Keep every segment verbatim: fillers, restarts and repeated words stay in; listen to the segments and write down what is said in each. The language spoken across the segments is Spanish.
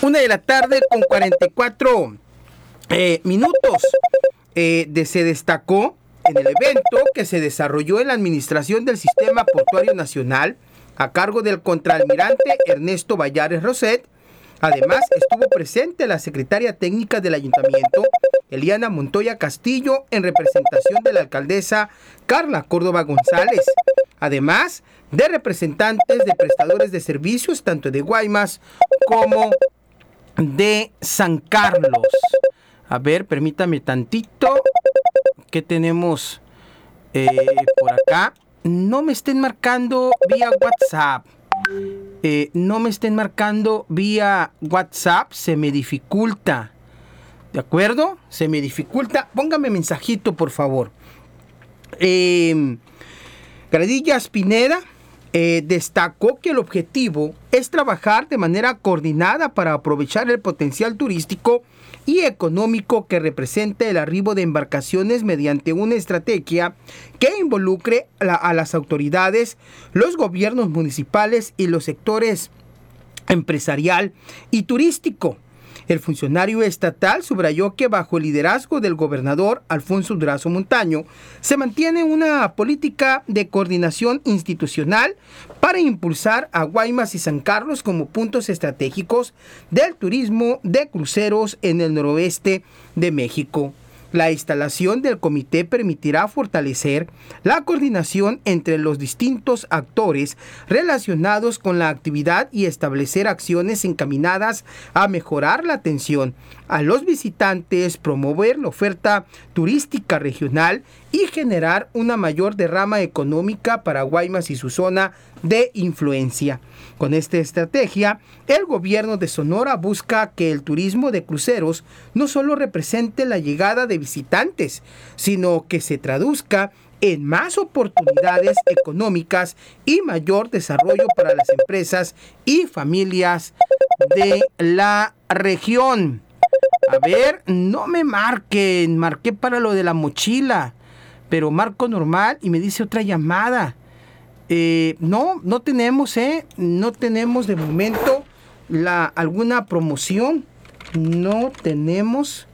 Una de la tarde con cuarenta y cuatro eh, minutos. Eh, de, se destacó en el evento que se desarrolló en la administración del Sistema Portuario Nacional a cargo del contraalmirante Ernesto Vallares Roset. Además, estuvo presente la secretaria técnica del ayuntamiento, Eliana Montoya Castillo, en representación de la alcaldesa Carla Córdoba González. Además de representantes de prestadores de servicios, tanto de Guaymas como de San Carlos. A ver, permítame tantito. ¿Qué tenemos eh, por acá? No me estén marcando vía WhatsApp. Eh, no me estén marcando vía WhatsApp. Se me dificulta. ¿De acuerdo? Se me dificulta. Póngame mensajito, por favor. Eh, Gradillas Pineda eh, destacó que el objetivo es trabajar de manera coordinada para aprovechar el potencial turístico y económico que representa el arribo de embarcaciones mediante una estrategia que involucre a, a las autoridades, los gobiernos municipales y los sectores empresarial y turístico. El funcionario estatal subrayó que bajo el liderazgo del gobernador Alfonso Durazo Montaño se mantiene una política de coordinación institucional para impulsar a Guaymas y San Carlos como puntos estratégicos del turismo de cruceros en el noroeste de México. La instalación del comité permitirá fortalecer la coordinación entre los distintos actores relacionados con la actividad y establecer acciones encaminadas a mejorar la atención a los visitantes, promover la oferta turística regional y generar una mayor derrama económica para Guaymas y su zona de influencia. Con esta estrategia, el gobierno de Sonora busca que el turismo de cruceros no solo represente la llegada de visitantes, sino que se traduzca en más oportunidades económicas y mayor desarrollo para las empresas y familias de la región. A ver, no me marquen, marqué para lo de la mochila, pero marco normal y me dice otra llamada. Eh, no, no tenemos, eh, no tenemos de momento la, alguna promoción, no tenemos.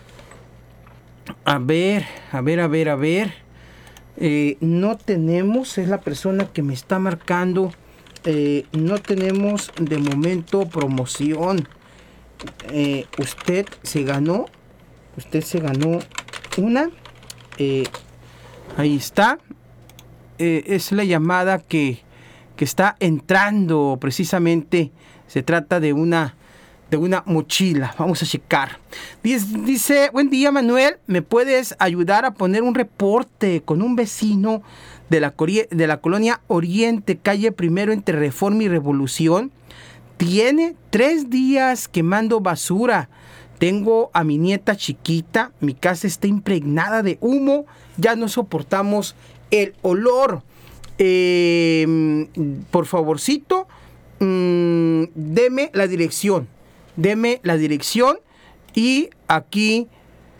A ver, a ver, a ver, a ver, eh, no tenemos, es la persona que me está marcando, eh, no tenemos de momento promoción. Eh, usted se ganó, usted se ganó una, eh, ahí está. Eh, es la llamada que, que está entrando precisamente. Se trata de una, de una mochila. Vamos a checar. Dice, dice, buen día Manuel, ¿me puedes ayudar a poner un reporte con un vecino de la, de la colonia Oriente, calle Primero entre Reforma y Revolución? Tiene tres días quemando basura. Tengo a mi nieta chiquita, mi casa está impregnada de humo, ya no soportamos el olor. Eh, por favorcito, mmm, deme la dirección. Deme la dirección y aquí.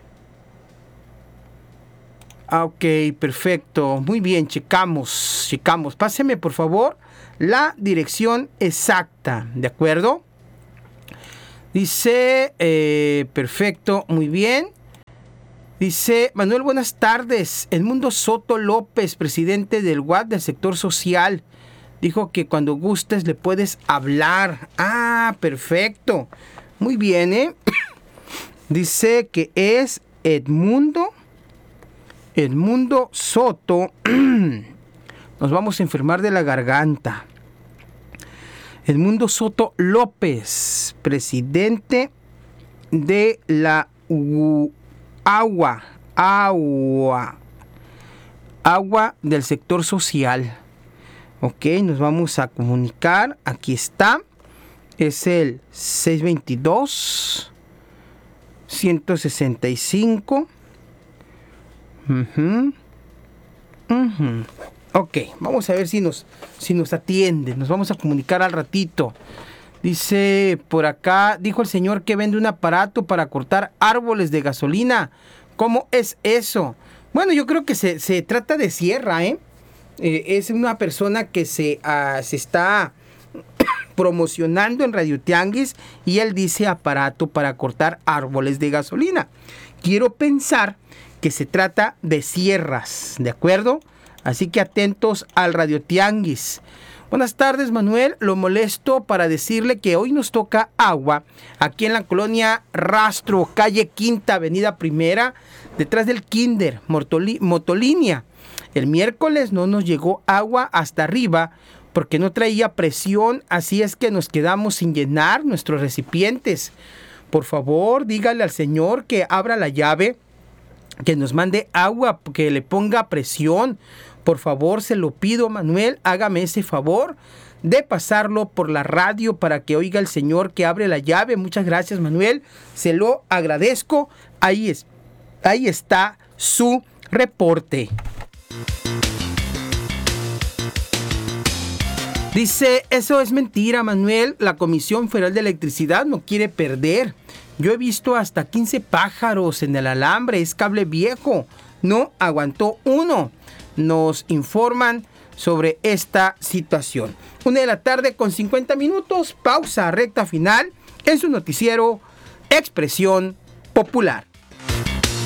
Ah, ok, perfecto. Muy bien, checamos, checamos. Páseme por favor la dirección exacta, ¿de acuerdo? Dice, eh, perfecto, muy bien. Dice, Manuel, buenas tardes. Edmundo Soto López, presidente del U A D del sector social, dijo que cuando gustes le puedes hablar. Ah, perfecto. Muy bien, ¿eh? Dice que es Edmundo, Edmundo Soto. Nos vamos a enfermar de la garganta. Edmundo Soto López, presidente de la U A D. Agua, agua, agua del sector social. Ok, nos vamos a comunicar. Aquí está. Es el seis veintidós, ciento sesenta y cinco. Uh-huh. Uh-huh. Ok, vamos a ver si nos, si nos atiende. Nos vamos a comunicar al ratito. Dice por acá, dijo el señor que vende un aparato para cortar árboles de gasolina. ¿Cómo es eso? Bueno, yo creo que se, se trata de sierra, ¿eh? eh es una persona que se, uh, se está promocionando en Radio Tianguis y él dice aparato para cortar árboles de gasolina. Quiero pensar que se trata de sierras, ¿de acuerdo? Así que atentos al Radio Tianguis. Buenas tardes, Manuel. Lo molesto para decirle que hoy nos toca agua aquí en la colonia Rastro, calle Quinta, avenida Primera, detrás del Kinder, Mortoli- Motolinia. El miércoles no nos llegó agua hasta arriba porque no traía presión, así es que nos quedamos sin llenar nuestros recipientes. Por favor, dígale al señor que abra la llave, que nos mande agua, que le ponga presión. Por favor, se lo pido, Manuel, hágame ese favor de pasarlo por la radio para que oiga el señor que abre la llave. Muchas gracias, Manuel, se lo agradezco. Ahí es, ahí está su reporte. Dice, eso es mentira, Manuel. La Comisión Federal de Electricidad no quiere perder. Yo he visto hasta quince pájaros en el alambre. Es cable viejo. No aguantó uno. Nos informan sobre esta situación. Una de la tarde con cincuenta minutos. Pausa, recta final en su noticiero Expresión Popular.